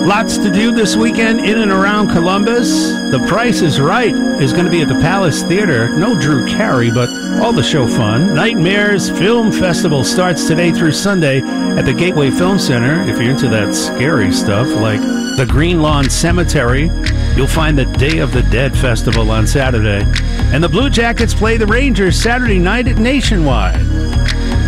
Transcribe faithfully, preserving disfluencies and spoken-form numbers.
Lots to do this weekend in and around Columbus. The Price is Right is going to be at the Palace Theater. No Drew Carey, but all the show fun. Nightmares Film Festival starts today through Sunday at the Gateway Film Center. If you're into that scary stuff like the Green Lawn Cemetery, you'll find the Day of the Dead Festival on Saturday. And the Blue Jackets play the Rangers Saturday night at Nationwide.